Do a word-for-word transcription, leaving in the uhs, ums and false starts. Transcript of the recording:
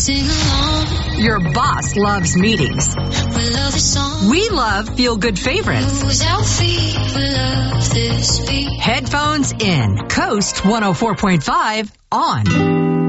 Sing along. Your boss loves meetings. We love the song. We love feel-good favorites. Lose our feet. We love this beat. Headphones in. Coast one oh four point five on.